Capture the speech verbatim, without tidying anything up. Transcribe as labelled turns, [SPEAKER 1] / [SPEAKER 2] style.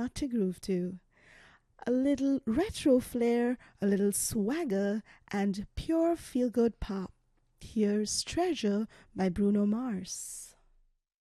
[SPEAKER 1] lot to groove to. A little retro flair, a little swagger, and pure feel good pop. Here's Treasure by Bruno Mars.